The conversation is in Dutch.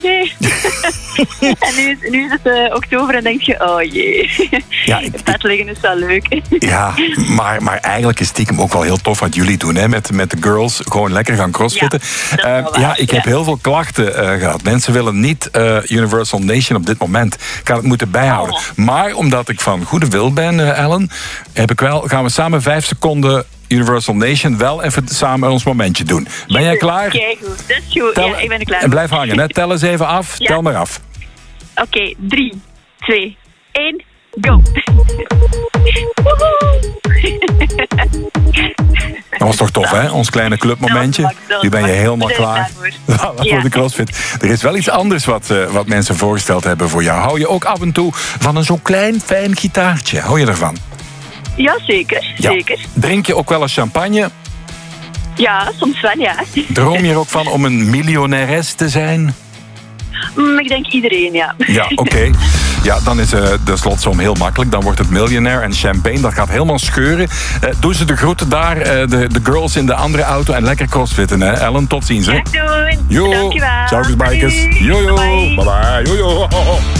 Nee. En nu is het oktober en denk je, oh jee. Ja, Bed liggen is wel leuk. Ja, maar eigenlijk is stiekem ook wel heel tof wat jullie doen. Hè? Met de girls gewoon lekker gaan crossfitten. Ik heb heel veel klachten gehad. Mensen willen niet Universal Nation op dit moment. Ik ga het moeten bijhouden. Maar omdat ik van goede wil ben, Ellen, gaan we samen 5 seconden Universal Nation wel even samen ons momentje doen. Ben jij klaar? Kijk goed, dat is goed. Ja, ik ben er klaar. En blijf hangen, hè? Tel eens even af. Ja. Tel maar af. Oké, 3, 2, 1, go! Dat was toch tof, hè? Ons kleine clubmomentje. Nu ben je helemaal klaar voor de CrossFit. Er is wel iets anders wat mensen voorgesteld hebben voor jou. Hou je ook af en toe van zo'n klein, fijn gitaartje? Hou je ervan? Ja, zeker. Zeker. Drink je ook wel eens champagne? Ja, soms wel, ja. Droom je er ook van om een miljonaires te zijn? Ik denk iedereen, ja. Ja, oké. Ja, dan is de slotsom heel makkelijk. Dan wordt het miljonair en champagne. Dat gaat helemaal scheuren. Doe ze de groeten daar, de girls in de andere auto. En lekker crossfitten, hè. Ellen, tot ziens, hè. Ga doen. Jo. Dankjewel. Ciao, bikers. Jojo. Bye bye. Jojo.